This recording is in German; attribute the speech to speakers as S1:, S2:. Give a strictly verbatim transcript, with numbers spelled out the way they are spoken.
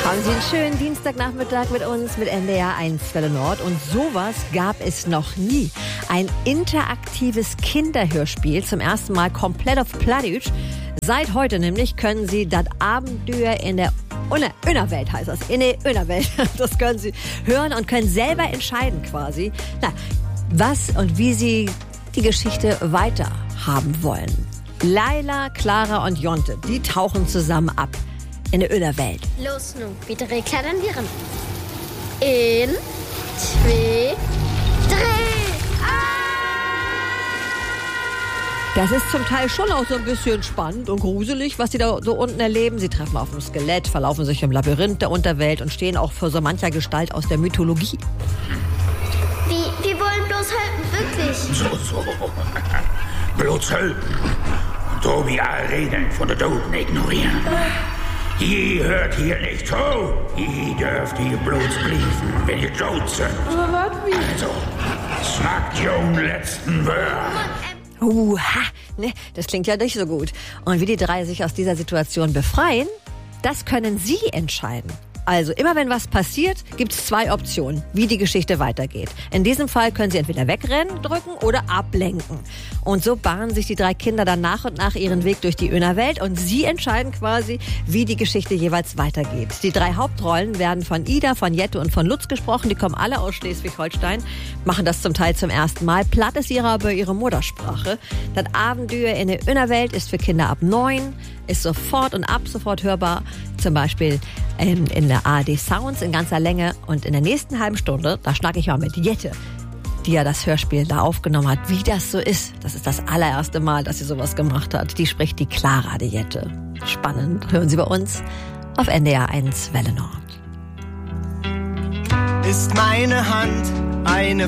S1: Haben Sie einen schönen Dienstagnachmittag mit uns mit N D R eins Welle Nord. Und sowas gab es noch nie. Ein interaktives Kinderhörspiel, zum ersten Mal komplett auf Plattdeutsch. Seit heute nämlich können Sie das Abenteuer in der Innerwelt, heißt das, in der Innerwelt. Das können Sie hören und können selber entscheiden quasi, na, was und wie Sie die Geschichte weiter haben wollen. Laila, Clara und Jonte, die tauchen zusammen ab in der Innerwelt.
S2: Los nun, bitte reklamieren. In, zwei, drei.
S1: Das ist zum Teil schon auch so ein bisschen spannend und gruselig, was sie da so unten erleben. Sie treffen auf ein Skelett, verlaufen sich im Labyrinth der Unterwelt und stehen auch vor so mancher Gestalt aus der Mythologie.
S2: Wie, wir wollen bloß helfen, wirklich.
S3: So, so. Bloß helfen. Und so wie alle Regeln von der Toten ignorieren. Ihr hört hier nicht zu. Ihr dürft hier bloß briefen, wenn ihr tot sind.
S4: Aber warte, wie?
S3: Also, sagt Jung letzten Wörter.
S1: Uha, ne, das klingt ja nicht so gut. Und wie die drei sich aus dieser Situation befreien, das können Sie entscheiden. Also immer wenn was passiert, gibt es zwei Optionen, wie die Geschichte weitergeht. In diesem Fall können Sie entweder wegrennen, drücken oder ablenken. Und so bahnen sich die drei Kinder dann nach und nach ihren Weg durch die Innerwelt und Sie entscheiden quasi, wie die Geschichte jeweils weitergeht. Die drei Hauptrollen werden von Ida, von Jette und von Lutz gesprochen. Die kommen alle aus Schleswig-Holstein, machen das zum Teil zum ersten Mal. Platt ist ihre aber ihre Muttersprache. Das Abenteuer in der Innerwelt ist für Kinder ab neun, ist sofort und ab sofort hörbar, zum Beispiel in, in der A R D Sounds in ganzer Länge. Und in der nächsten halben Stunde, da schnacke ich mal mit Jette, die ja das Hörspiel da aufgenommen hat, wie das so ist. Das ist das allererste Mal, dass sie sowas gemacht hat. Die spricht die Clara, die Jette. Spannend. Hören Sie bei uns auf N D R eins Welle Nord.
S5: Ist meine Hand eine